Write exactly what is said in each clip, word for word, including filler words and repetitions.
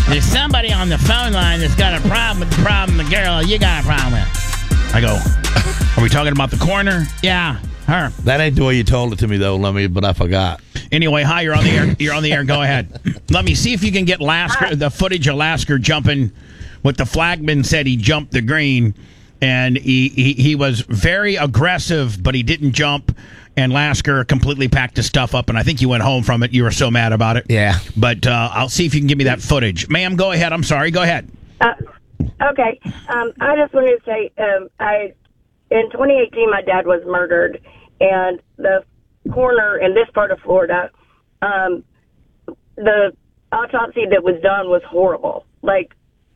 There's somebody on the phone line that's got a problem with the problem the girl you got a problem with. I go, are we talking about the coroner? Yeah, her. That ain't the way you told it to me, though, Lummy, but I forgot. Anyway, hi, you're on the air. You're on the air. Go ahead. Let me see if you can get Lasker, the footage of Lasker jumping. What the flagman said, he jumped the green, and he, he, he was very aggressive, but he didn't jump. And Lasker completely packed his stuff up, and I think you went home from it. You were so mad about it. Yeah. But uh, I'll see if you can give me that footage. Ma'am, go ahead. I'm sorry. Go ahead. Uh, okay. Um, I just wanted to say, um, I in twenty eighteen, my dad was murdered, and the coroner in this part of Florida, um, the autopsy that was done was horrible. Like,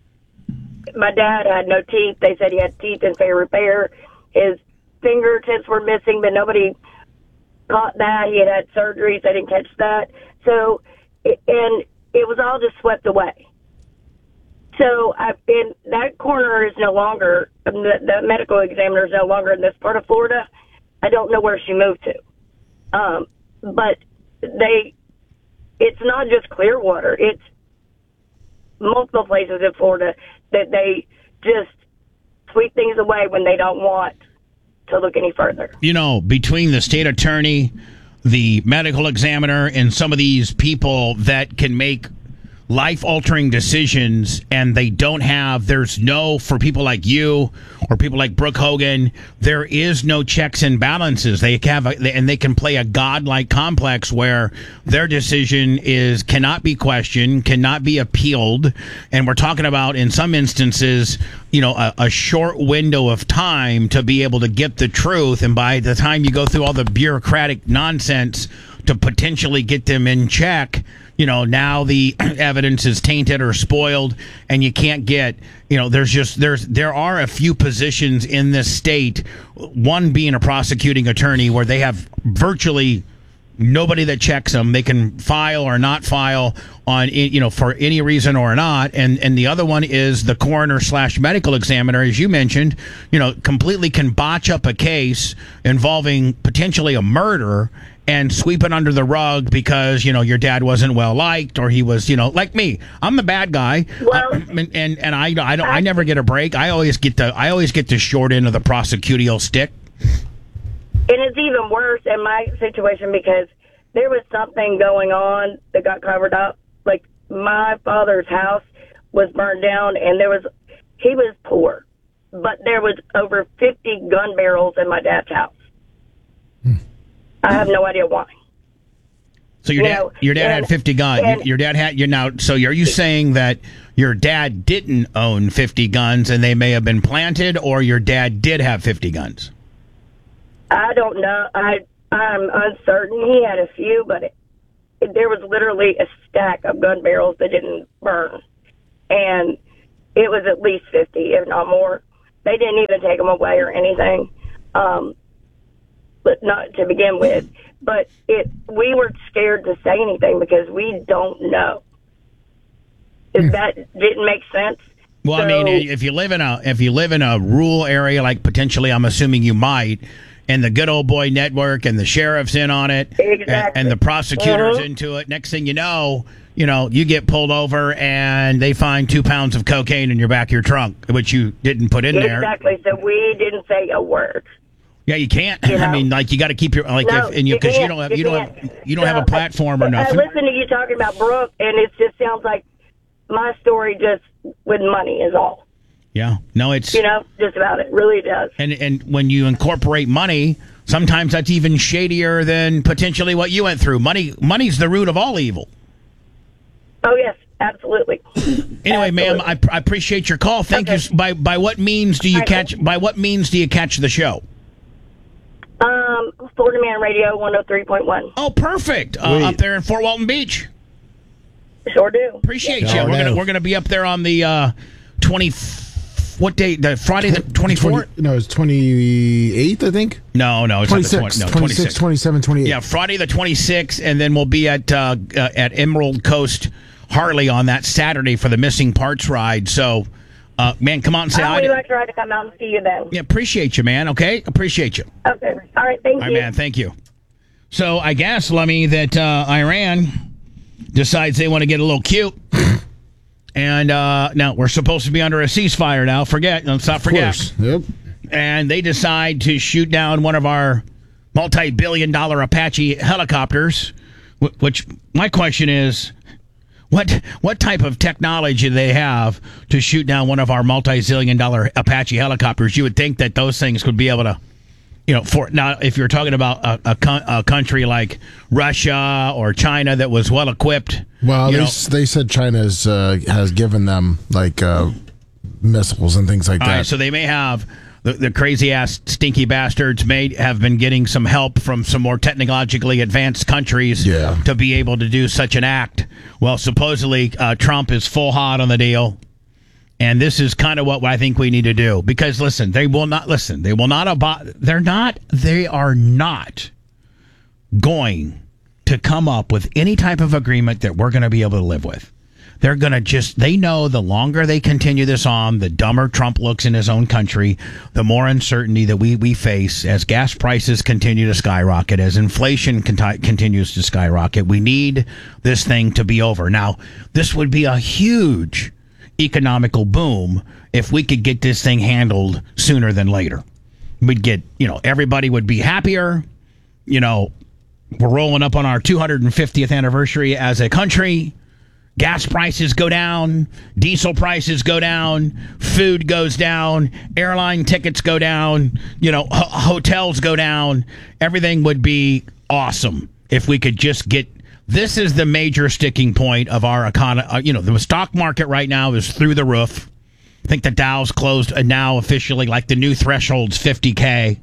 my dad had no teeth. They said he had teeth in fair repair. His fingertips were missing, but nobody caught that. He had had surgeries. They didn't catch that. So, and it was all just swept away. So, I, and that coroner is no longer, the, the medical examiner is no longer in this part of Florida. I don't know where she moved to. Um, but they, it's not just Clearwater. It's multiple places in Florida that they just sweep things away when they don't want to look any further. You know, between the state attorney, the medical examiner, and some of these people that can make life-altering decisions, and they don't have, there's no, for people like you or people like Brooke Hogan, there is no checks and balances. They have, a, and they can play a godlike complex where their decision is cannot be questioned, cannot be appealed, and we're talking about, in some instances, you know, a, a short window of time to be able to get the truth, and by the time you go through all the bureaucratic nonsense to potentially get them in check, you know, now the evidence is tainted or spoiled, and you can't get, you know, there's just, there's, there are a few positions in this state, one being a prosecuting attorney, where they have virtually nobody that checks them. They can file or not file on, you know, for any reason or not. And, and the other one is the coroner slash medical examiner, as you mentioned, you know, completely can botch up a case involving potentially a murder and sweep it under the rug because, you know, your dad wasn't well liked, or he was, you know, like me. I'm the bad guy. Well, uh, and, and and I I don't I never get a break. I always get the I always get the short end of the prosecutorial stick. And it's even worse in my situation because there was something going on that got covered up. Like, my father's house was burned down, and there was, he was poor, but there was over fifty gun barrels in my dad's house. Hmm. I have no idea why. So your you dad, know, your dad and, had fifty guns. and, Your dad had you now. So are you saying that your dad didn't own fifty guns and they may have been planted, or your dad did have fifty guns? I don't know. I I'm uncertain. He had a few, but it, it, there was literally a stack of gun barrels that didn't burn, and it was at least fifty, if not more. They didn't even take them away or anything. Um, but not to begin with. But it, we were scared to say anything because we don't know. If that didn't make sense. Well, so, I mean, if you live in a if you live in a rural area, like potentially, I'm assuming you might, and the Good Old Boy Network and the sheriff's in on it, exactly. and, and the prosecutor's uh-huh. into it. Next thing you know, you know, you get pulled over and they find two pounds of cocaine in your back of your trunk, which you didn't put in exactly. there. Exactly. So we didn't say a word. Yeah, you can't. You know? I mean, like, you got to keep your like no, if and you because you, you don't have you, you don't can't. have you don't so, have a platform I, or nothing. I listen to you talking about Brooke, and it just sounds like my story just with money is all. Yeah, no, it's you know just about it. Really does. And and when you incorporate money, sometimes that's even shadier than potentially what you went through. Money, money's the root of all evil. Oh yes, absolutely. Anyway, absolutely. ma'am, I, I appreciate your call. Thank okay. you. By by what means do you right. catch? By what means do you catch the show? Um, Florida Man Radio one oh three point one. Oh, perfect. Uh, up there in Fort Walton Beach. Sure do. Appreciate Sure you. We're do. gonna we're gonna be up there on the uh, twenty. What day? The Friday the twenty fourth? No, it's twenty eighth, I think. No, no, it's twenty not six. the twenty, no, twenty six, twenty seven, twenty eight. Yeah, Friday the twenty sixth, and then we'll be at uh, uh, at Emerald Coast Harley on that Saturday for the Missing Parts ride. So, uh, man, come out and say I hi. would like to try to come out and see you then. Yeah, appreciate you, man. Okay, appreciate you. Okay. All right. Thank All you. right, man. Thank you. So I guess, Lummy, that uh, Iran decides they want to get a little cute. And uh, now we're supposed to be under a ceasefire now. Forget. Let's not forget. Of course. Yep. And they decide to shoot down one of our multi-billion dollar Apache helicopters, which my question is, what what type of technology do they have to shoot down one of our multi-zillion dollar Apache helicopters? You would think that those things would be able to, you know, for now, if you're talking about a, a, a country like Russia or China that was well equipped. Well, you they, know, they said China's uh, has given them like uh, missiles and things like all that. right, so they may have. The, the crazy ass stinky bastards may have been getting some help from some more technologically advanced countries Yeah. to be able to do such an act. Well, supposedly uh, Trump is full hot on the deal, and this is kind of what I think we need to do. Because listen, they will not listen. They will not about. They're not. They are not going to come up with any type of agreement that we're going to be able to live with. They're going to just, they know the longer they continue this on, the dumber Trump looks in his own country, the more uncertainty that we, we face as gas prices continue to skyrocket, as inflation conti- continues to skyrocket. We need this thing to be over. Now, this would be a huge economical boom if we could get this thing handled sooner than later. We'd get, you know, everybody would be happier. You know, we're rolling up on our two hundred fiftieth anniversary as a country. Gas prices go down, diesel prices go down, food goes down, airline tickets go down, you know, ho- hotels go down. Everything would be awesome if we could just get. This is the major sticking point of our economy. Uh, you know, the stock market right now is through the roof. I think the Dow's closed uh, now officially, like the new threshold's fifty K.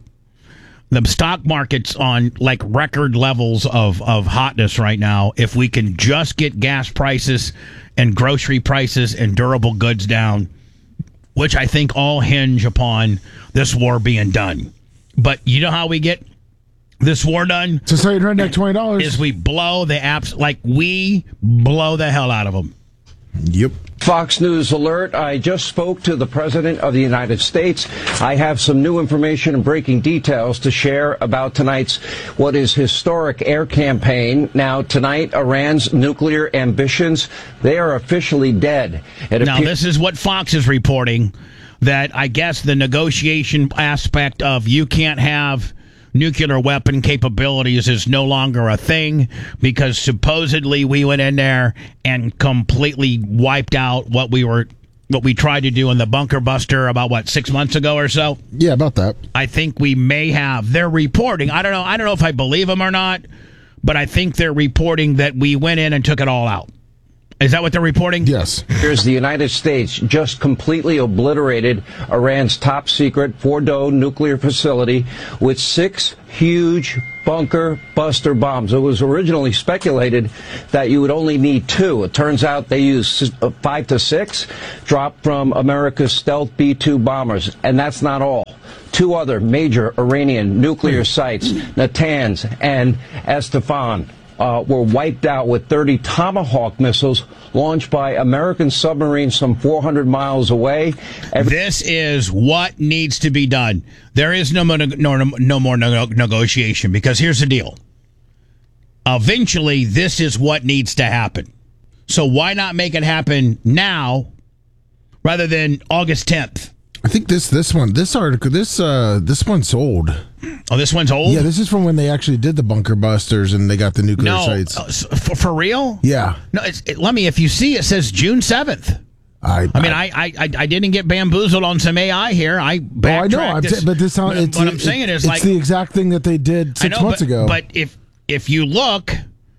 The stock market's on like record levels of, of hotness right now. If we can just get gas prices and grocery prices and durable goods down, which I think all hinge upon this war being done. But you know how we get this war done? So say redneck twenty dollars. Is we blow the apps, like we blow the hell out of them. Yep. Fox News alert. I just spoke to the President of the United States. I have some new information and breaking details to share about tonight's what is historic air campaign. Now, tonight, Iran's nuclear ambitions, they are officially dead. It Now, this is what Fox is reporting, that I guess the negotiation aspect of you can't have nuclear weapon capabilities is no longer a thing because supposedly we went in there and completely wiped out what we were what we tried to do in the bunker buster about what six months ago or so. Yeah, about that. I think we may have. They're reporting. I don't know. I don't know if I believe them or not, but I think they're reporting that we went in and took it all out. Is that what they're reporting? Yes. Here's the United States just completely obliterated Iran's top secret Fordow nuclear facility with six huge bunker buster bombs. It was originally speculated that you would only need two. It turns out they used five to six dropped from America's stealth B two bombers. And that's not all. Two other major Iranian nuclear sites, Natanz and Esfahan, Uh, were wiped out with thirty Tomahawk missiles launched by American submarines some four hundred miles away. Every- this is what needs to be done. There is no, no, no, no more no, negotiation because here's the deal. Eventually, this is what needs to happen. So why not make it happen now rather than August tenth? I think this this one this article this uh this one's old. Oh, this one's old? Yeah, this is from when they actually did the bunker busters and they got the nuclear No, sites. uh, for, for real? Yeah. No, it's, it, let me. If you see, it says June seventh. I I mean, I, I I I didn't get bamboozled on some A I here. I Oh, I know, backtracked I'm this. t- but this sound, What- it's, what it- I'm saying it- is it's like the exact thing that they did I six know, months but, ago. But if if you look,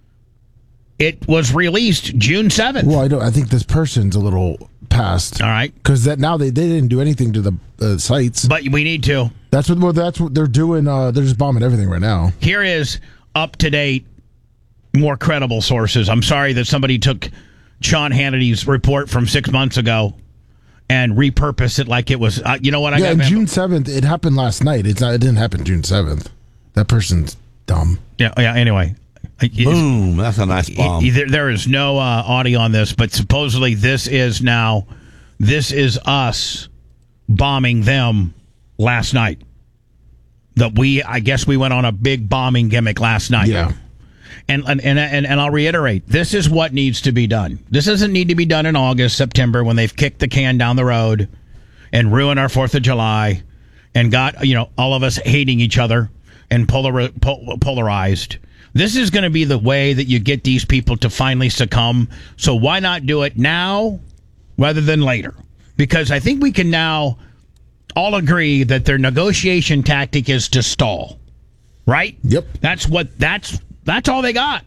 it was released June seventh. Well, I don't. I think this person's a little past. All right, because that now they, they didn't do anything to the uh, sites. but we need to. That's what. Well, that's what they're doing. Uh, they're just bombing everything right now. Here is up to date, more credible sources. I'm sorry that somebody took Sean Hannity's report from six months ago and repurposed it like it was. Uh, you know what? I yeah, got and June seventh. It happened last night. It's not. It didn't happen June seventh. That person's dumb. Yeah. Yeah. Anyway. Boom. That's a nice bomb. There, there is no uh, audio on this, but supposedly this is now, this is us bombing them last night. That we, I guess we went on a big bombing gimmick last night. Yeah. And, and and and I'll reiterate, this is what needs to be done. This doesn't need to be done in August, September, when they've kicked the can down the road and ruined our Fourth of July and got, you know, all of us hating each other and polar, pol- polarized. This is going to be the way that you get these people to finally succumb. So why not do it now rather than later? Because I think we can now all agree that their negotiation tactic is to stall, right? Yep. That's what that's. That's all they got.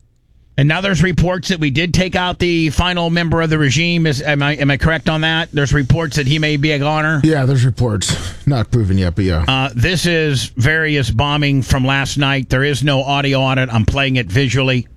And now there's reports that we did take out the final member of the regime. Is am I am I correct on that? There's reports that he may be a goner. Yeah, there's reports. Not proven yet, but yeah. Uh, this is various bombing from last night. There is no audio on it. I'm playing it visually.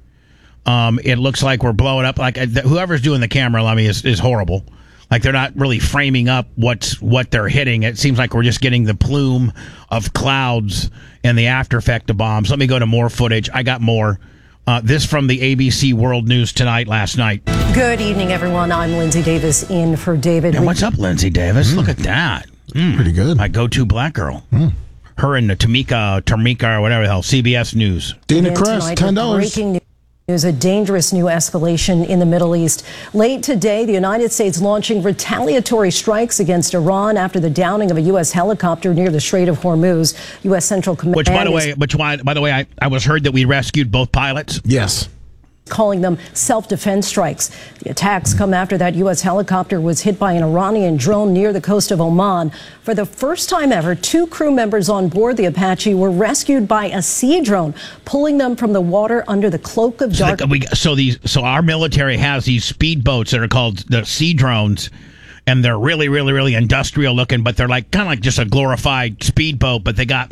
Um, it looks like we're blowing up. Like uh, whoever's doing the camera, Lummy, is is horrible. Like they're not really framing up what's what they're hitting. It seems like we're just getting the plume of clouds and the after effect of bombs. Let me go to more footage. I got more. Uh, this from the A B C World News Tonight last night. Good evening, everyone. I'm Lindsay Davis in for David. And what's up, Lindsay Davis? Mm. Look at that. Mm. Pretty good. My go-to black girl. Mm. Her and the Tamika, Tamika, or whatever the hell, C B S News. Dana Kress, ten dollars. Breaking news. There's a dangerous new escalation in the Middle East. Late today, the United States launching retaliatory strikes against Iran after the downing of a U S helicopter near the Strait of Hormuz. U S Central Command. Which, by the way, which by, by the way, I, I was heard that we rescued both pilots. Yes. Calling them self-defense strikes. The attacks come after that U S helicopter was hit by an Iranian drone near the coast of Oman. For the first time ever, two crew members on board the Apache were rescued by a sea drone, pulling them from the water under the cloak of dark. So, we, so these, so our military has these speedboats that are called the sea drones, and they're really, really, really industrial looking, but they're like kind of like just a glorified speedboat, but they got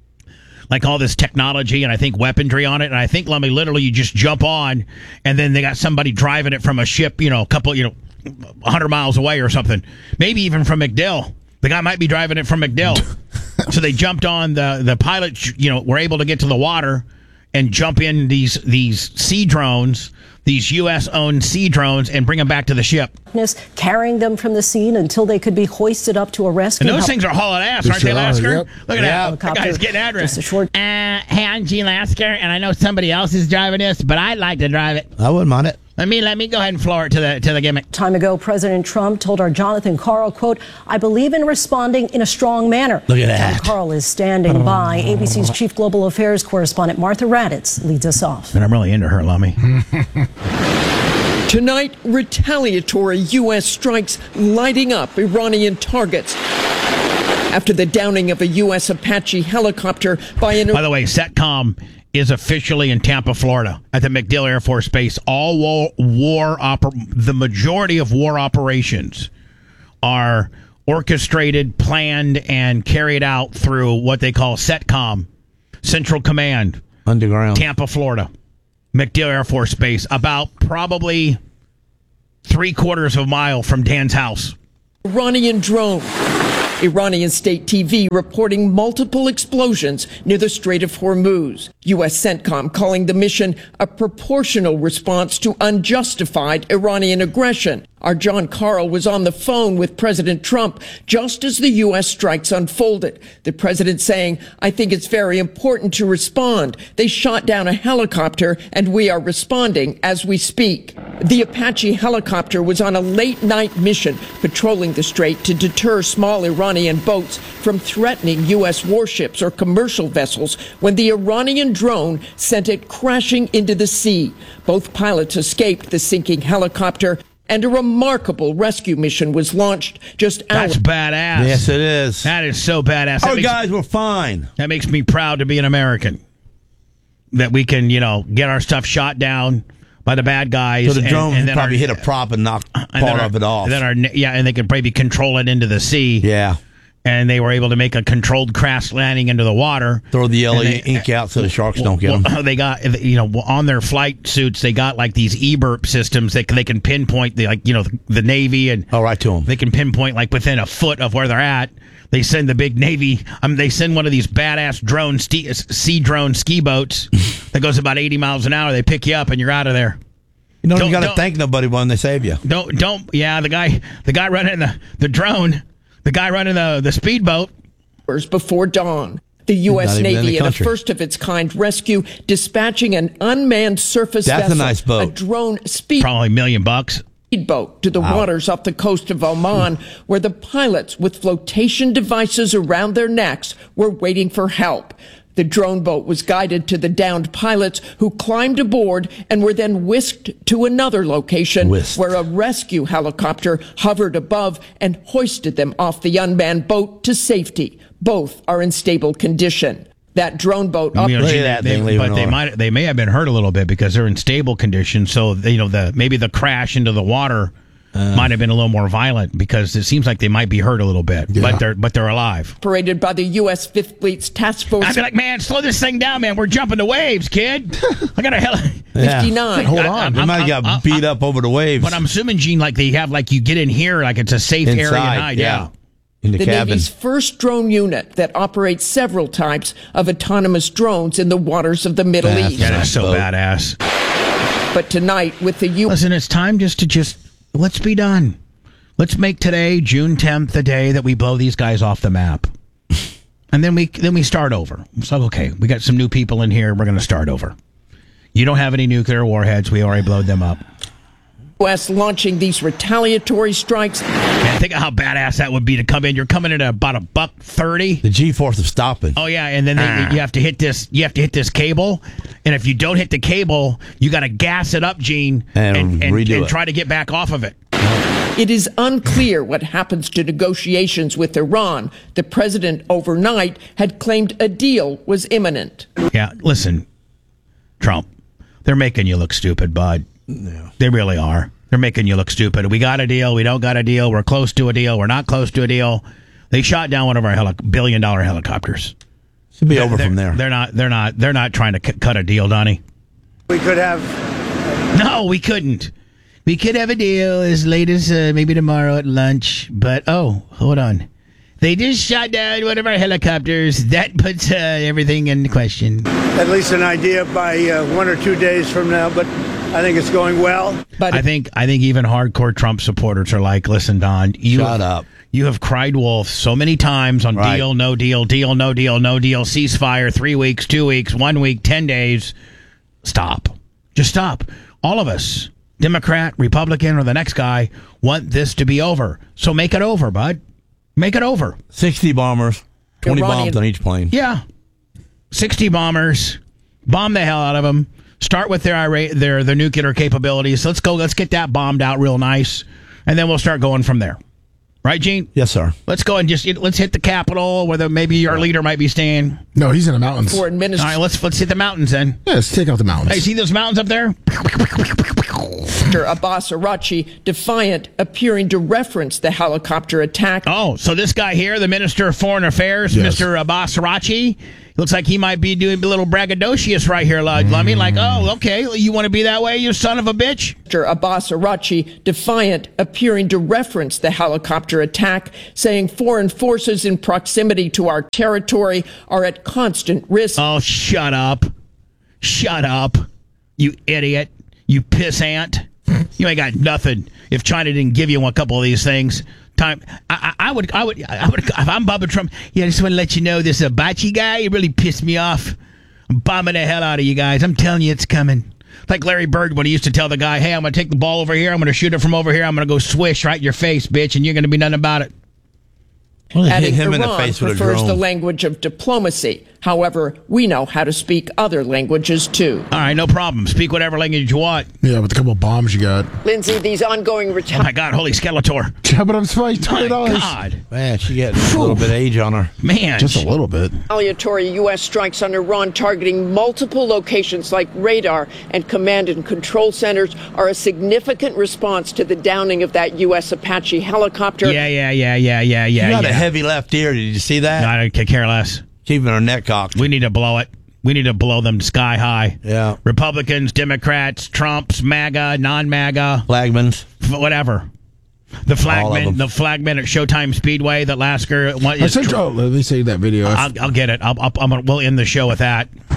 like all this technology and I think weaponry on it. And I think, Lummy, literally you just jump on and then they got somebody driving it from a ship, you know, a couple, you know, one hundred miles away or something. Maybe even from MacDill. The guy might be driving it from MacDill. So they jumped on, the, the pilot, you know, were able to get to the water and jump in these these sea drones, these U S-owned sea drones, and bring them back to the ship. Carrying them from the scene until they could be hoisted up to a rescue. And those things are hauling ass, aren't sure they, Lasker? are, yep. Look at yep. that. That guy's getting address. Just a short. Uh, hey, I'm Gene Lasker, and I know somebody else is driving this, but I'd like to drive it. I wouldn't mind it. Let me let me go ahead and floor it to the to the gimmick. Time ago, President Trump told our Jonathan Karl, quote, "I believe in responding in a strong manner." Look at that. John Karl is standing oh. by. A B C's chief global affairs correspondent Martha Raddatz leads us off. And I'm really into her, Lummy. Tonight, retaliatory U S strikes lighting up Iranian targets after the downing of a U S Apache helicopter by an... By the way, CENTCOM is officially in Tampa, Florida, at the MacDill Air Force Base. All war, war oper- the majority of war operations are orchestrated, planned, and carried out through what they call CENTCOM, Central Command. Underground. Tampa, Florida. MacDill Air Force Base, about probably three quarters of a mile from Dan's house. Iranian drone. Iranian state T V reporting multiple explosions near the Strait of Hormuz. U S CENTCOM calling the mission a proportional response to unjustified Iranian aggression. Our John Karl was on the phone with President Trump just as the U S strikes unfolded. The president saying, "I think it's very important to respond. They shot down a helicopter and we are responding as we speak." The Apache helicopter was on a late night mission patrolling the strait to deter small Iranian boats from threatening U S warships or commercial vessels when the Iranian drone sent it crashing into the sea. Both pilots escaped the sinking helicopter, and a remarkable rescue mission was launched just hours. That's badass. Yes, it is. That is so badass. That Our makes, guys were fine. That makes me proud to be an American. That we can, you know, get our stuff shot down by the bad guys. So the drone and, and probably our, hit a prop and knocked and part our, of it off. And then our, yeah, and they could maybe control it into the sea. Yeah. And they were able to make a controlled crash landing into the water. Throw the yellow they, ink out so the sharks well, don't get them. Well, they got, you know, on their flight suits, they got like these e-burp systems that they can pinpoint, the, like, you know, the, the Navy, and oh, right to them. They can pinpoint like within a foot of where they're at. They send the big Navy, I mean, they send one of these badass drone, ski, sea drone ski boats that goes about eighty miles an hour. They pick you up and you're out of there. You don't, don't even got to don't, thank nobody when they save you. Don't, don't, yeah, the guy, the guy running the, the drone, the guy running the, the speedboat. Before dawn. The U S. Not even in Navy, the in a country. first-of-its-kind rescue, dispatching an unmanned surface That's a vessel, nice boat. a drone speed Probably a million bucks. speedboat to the waters off the coast of Oman, where the pilots with flotation devices around their necks were waiting for help. The drone boat was guided to the downed pilots, who climbed aboard and were then whisked to another location Whisked. where a rescue helicopter hovered above and hoisted them off the unmanned boat to safety. Both are in stable condition. That drone boat You know, operated. Look at gee, that they- thing leaving but they over. might they may have been hurt a little bit because they're in stable condition. So you know the maybe the crash into the water Uh. might have been a little more violent because it seems like they might be hurt a little bit, Yeah. but they're but they're alive. Operated by the U S. Fifth Fleet's Task Force I'd be like, man, slow this thing down, man. We're jumping the waves, kid. I got a hell. Yeah. fifty-nine. Hold I- on. I'm- They might have got I'm- beat I'm- up over the waves. But I'm assuming, Gene, like they have like you get in here, like it's a safe area Inside, at night. yeah. In the, The cabin. Navy's first drone unit that operates several types of autonomous drones in the waters of the Middle That's East. That is so Boat. badass. But tonight, with the U S. Listen, it's time just to just let's be done. Let's make today, June tenth, the day that we blow these guys off the map. And then we then we start over. It's like, okay, we got some new people in here. We're going to start over. You don't have any nuclear warheads. We already blowed them up. U S launching these retaliatory strikes. Man, think of how badass that would be to come in. You're coming in at about a buck thirty. the G-force of stopping. Oh yeah, and then they, you have to hit this. You have to hit this cable, and if you don't hit the cable, you got to gas it up, Gene, And and, and, redo and it. try to get back off of it. It is unclear what happens to negotiations with Iran. The president overnight had claimed a deal was imminent. Yeah, listen, Trump, they're making you look stupid, bud. They really are. They're making you look stupid. We got a deal. We don't got a deal. We're close to a deal. We're not close to a deal. They shot down one of our heli- billion dollar helicopters. Should be over They're- from there. They're not. They're not. They're not trying to c- cut a deal, Donnie. We could have. No, we couldn't. We could have a deal as late as uh, maybe tomorrow at lunch. But oh, hold on. They just shot down one of our helicopters. That puts uh, everything in question. At least an idea by uh, one or two days from now, but I think it's going well. But I think I think even hardcore Trump supporters are like, listen, Don, you Shut have, up. You have cried wolf so many times on Right. deal, no deal, deal, no deal, no deal, ceasefire, three weeks, two weeks, one week, ten days. Stop. Just stop. All of us, Democrat, Republican, or the next guy, want this to be over. So make it over, bud. Make it over. sixty bombers, twenty Iranian- bombs on each plane. Yeah. sixty bombers. Bomb the hell out of them. Start with their ira- their their nuclear capabilities. Let's go. Let's get that bombed out real nice, and then we'll start going from there. Right, Gene? Yes, sir. Let's go and just let's hit the Capitol, where the, maybe our leader might be staying. No, he's in the mountains. foreign All minister right, let's let's hit the mountains then. Yeah, let's take out the mountains. Hey, see those mountains up there? Abbas Arachi, defiant, appearing to reference the helicopter attack. Oh, so this guy here, the Minister of Foreign Affairs, Yes. Mister Abbas Arachi, looks like he might be doing a little braggadocious right here, Lud. I mean, like, oh, okay, you want to be that way, you son of a bitch? Abbas Arachi, defiant, appearing to reference the helicopter attack, saying foreign forces in proximity to our territory are at constant risk. Oh, shut up. Shut up, you idiot. You pissant. You ain't got nothing. If China didn't give you a couple of these things, time I, I, I would I would I would if I'm Bubba Trump. Yeah, I just want to let you know this Abachi guy, he really pissed me off. I'm bombing the hell out of you guys. I'm telling you, it's coming. Like Larry Bird when he used to tell the guy, "Hey, I'm gonna take the ball over here. I'm gonna shoot it from over here. I'm gonna go swish right in your face, bitch, and you're gonna be nothing about it." Well, hit Adding him in the Iran face with a prefers drone. the language of diplomacy. However, we know how to speak other languages too. All right, no problem. Speak whatever language you want. Yeah, with a couple of bombs you got. Lindsay, these ongoing Oh retaliations. my God, holy Skeletor! Yeah, but I'm surprised My twenty dollars. God, Man, she got a little bit of age on her. man, Just a little bit. Retaliatory U S strikes on Iran targeting multiple locations like radar and command and control centers are a significant response to the downing of that U S Apache helicopter. Yeah, yeah, yeah, yeah, yeah, yeah. She got yeah. a heavy left ear. Did you see that? I don't care less. Keeping her neck cocked. We need to blow it. We need to blow them sky high. Yeah. Republicans, Democrats, Trumps, MAGA, non-MAGA, Flagmans. f- whatever. The All of flagman, them. the flagman at Showtime Speedway, that Lasker. What I is sent tr- you, oh, let me say that video. I'll, I'll get it. I'll, I'll, I'm gonna, we'll end the show with that.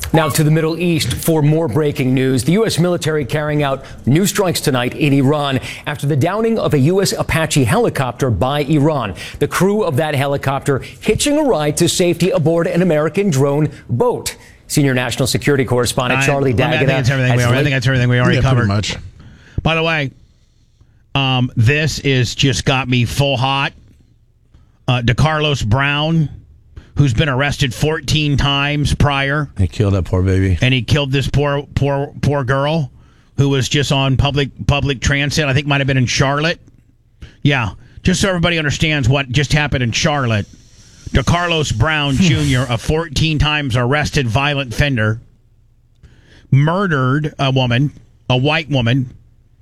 Now to the Middle East for more breaking news. The U S military carrying out new strikes tonight in Iran after the downing of a U S Apache helicopter by Iran. The crew of that helicopter hitching a ride to safety aboard an American drone boat. Senior national security correspondent Charlie D'Agata. I think that's everything we, I think that's everything we already yeah, covered. Pretty much. By the way, um, this is just got me full hot. Uh, DeCarlos Brown, who's been arrested fourteen times prior. They killed that poor baby. And he killed this poor, poor, poor girl who was just on public public transit. I think might have been in Charlotte. Yeah, just so everybody understands what just happened in Charlotte. DeCarlos Brown Junior, a fourteen times arrested violent offender, murdered a woman, a white woman.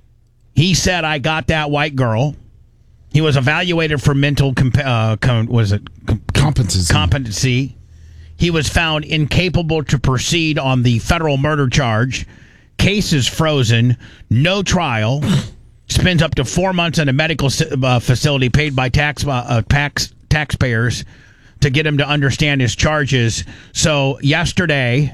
He said, "I got that white girl." He was evaluated for mental comp- uh, com- was it com- competency. Competency. He was found incapable to proceed on the federal murder charge. Case is frozen. No trial. Spends up to four months in a medical uh, facility paid by tax uh, tax taxpayers to get him to understand his charges. So yesterday,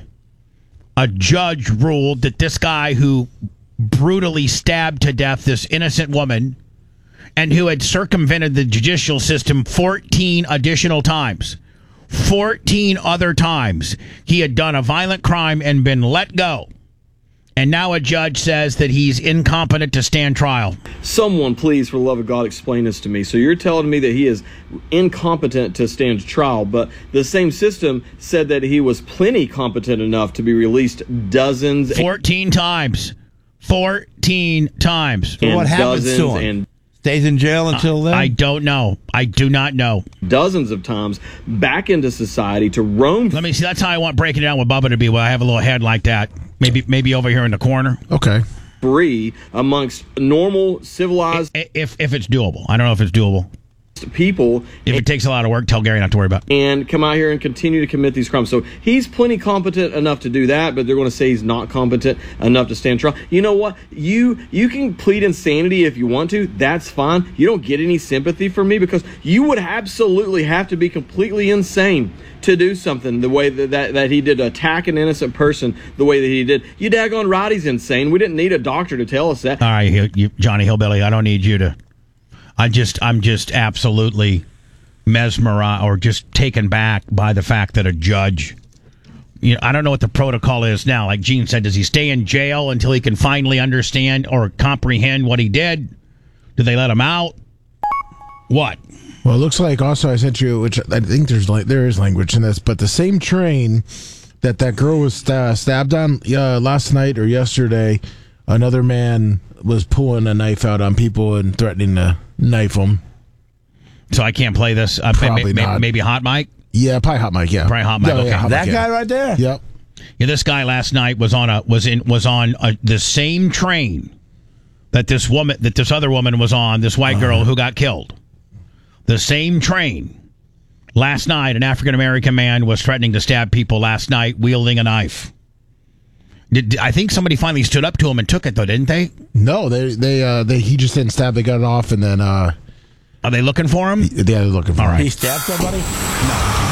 a judge ruled that this guy who brutally stabbed to death this innocent woman and who had circumvented the judicial system fourteen additional times, fourteen other times, he had done a violent crime and been let go. And now a judge says that he's incompetent to stand trial. Someone, please, for the love of God, explain this to me. So you're telling me that he is incompetent to stand trial, but the same system said that he was plenty competent enough to be released dozens. fourteen times. fourteen times. So what happens to him? And stays in jail until then? I don't know. I do not know. Dozens of times back into society to roam. Let me see. That's how I want breaking it down with Bubba to be. Well, I have a little head like that. Maybe maybe over here in the corner. Okay. Free amongst normal, civilized. If if it's doable. I don't know if it's doable. People. If it takes a lot of work, tell Gary not to worry about it. And come out here and continue to commit these crimes. So he's plenty competent enough to do that, but they're going to say he's not competent enough to stand trial. You know what? You you can plead insanity if you want to. That's fine. You don't get any sympathy from me because you would absolutely have to be completely insane to do something the way that, that, that he did, attack an innocent person the way that he did. You daggone right, he's insane. We didn't need a doctor to tell us that. All right, you, you, Johnny Hillbilly, I don't need you to... I just, I'm just absolutely mesmerized or just taken back by the fact that a judge, you know, I don't know what the protocol is now. Like Gene said, does he stay in jail until he can finally understand or comprehend what he did? Do they let him out? What? Well, it looks like also I sent you, which I think there's like there is language in this, but the same train that that girl was sta- stabbed on uh, last night or yesterday, another man was pulling a knife out on people and threatening to knife them. So I can't play this. Uh, Probably maybe, not. Maybe Hot Mike? Yeah, probably Hot Mike. Yeah, probably Hot Mike. Yeah, okay. yeah, Hot that Mike, guy yeah. right there. Yep. Yeah, this guy last night was on a was in was on a, the same train that this woman that this other woman was on. This white girl uh, who got killed. The same train. Last night, an African American man was threatening to stab people last night, wielding a knife. Did, I think somebody finally stood up to him and took it, though, didn't they? No, they they uh, they he just didn't stab. They got it off, and then uh, are they looking for him? Yeah, they're looking for All him. right. He stabbed somebody? No.